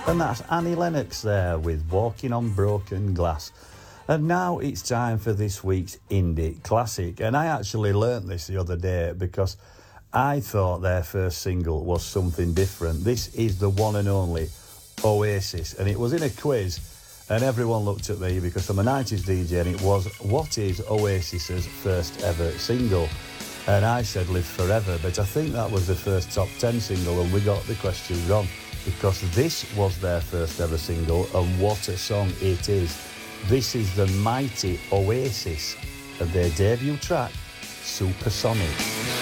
And that's Annie Lennox there with Walking on Broken Glass. And now it's time for this week's Indie Classic. And I actually learnt this the other day because I thought their first single was something different. This is the one and only Oasis. And it was in a quiz and everyone looked at me because I'm a 90s DJ and it was, what is Oasis's first ever single? And I said Live Forever, but I think that was the first top 10 single and we got the question wrong because this was their first ever single and what a song it is. This is the mighty Oasis and their debut track, Supersonic.